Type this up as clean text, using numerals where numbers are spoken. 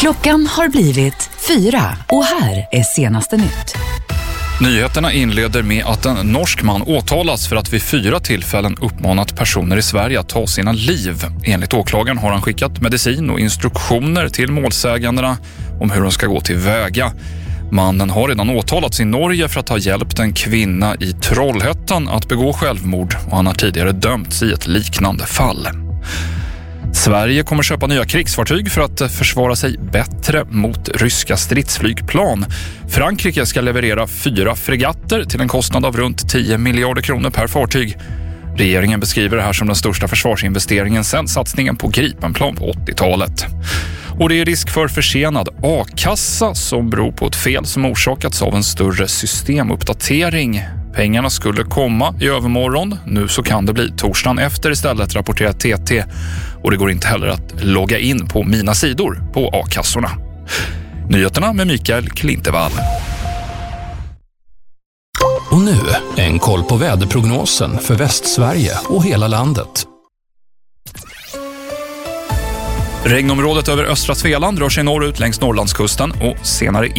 Klockan har blivit 4 och här är senaste nytt. Nyheterna inleder med att en norsk man åtalas för att vid 4 tillfällen uppmanat personer i Sverige att ta sina liv. Enligt åklagaren har han skickat medicin och instruktioner till målsägandena om hur de ska gå till väga. Mannen har redan åtalats i Norge för att ha hjälpt en kvinna i Trollhättan att begå självmord och han har tidigare dömts i ett liknande fall. Sverige kommer köpa nya krigsfartyg för att försvara sig bättre mot ryska stridsflygplan. Frankrike ska leverera 4 fregatter till en kostnad av runt 10 miljarder kronor per fartyg. Regeringen beskriver det här som den största försvarsinvesteringen sedan satsningen på Gripenplan på 80-talet. Och det är risk för försenad a-kassa som beror på ett fel som orsakats av en större systemuppdatering. Pengarna skulle komma i övermorgon. Nu så kan det bli torsdagen efter istället, rapporterar TT. Och det går inte heller att logga in på mina sidor på a-kassorna. Nyheterna med Mikael Klintevall. Och nu en koll på väderprognosen för Västsverige och hela landet. Regnområdet över östra Svealand rör sig norrut längs Norrlandskusten och senare